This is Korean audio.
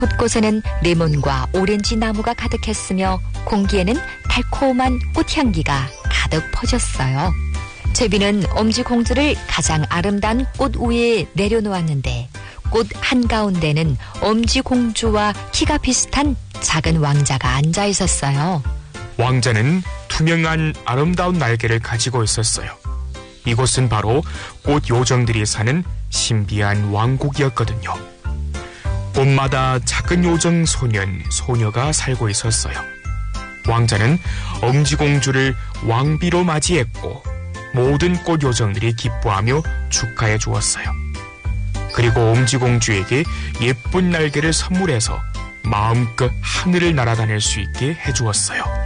곳곳에는 레몬과 오렌지 나무가 가득했으며 공기에는 달콤한 꽃향기가 가득 퍼졌어요. 제비는 엄지공주를 가장 아름다운 꽃 위에 내려놓았는데 꽃 한가운데는 엄지공주와 키가 비슷한 작은 왕자가 앉아 있었어요. 왕자는 투명한 아름다운 날개를 가지고 있었어요. 이곳은 바로 꽃 요정들이 사는 신비한 왕국이었거든요. 꽃마다 작은 요정 소년, 소녀가 살고 있었어요. 왕자는 엄지공주를 왕비로 맞이했고 모든 꽃 요정들이 기뻐하며 축하해 주었어요. 그리고 엄지공주에게 예쁜 날개를 선물해서 마음껏 하늘을 날아다닐 수 있게 해주었어요.